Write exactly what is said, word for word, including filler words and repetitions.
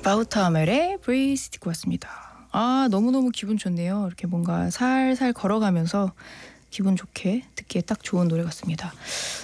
바우타멜의 브리스 듣고 왔습니다. 아, 너무너무 기분 좋네요. 이렇게 뭔가 살살 걸어가면서 기분 좋게 듣기에 딱 좋은 노래 같습니다.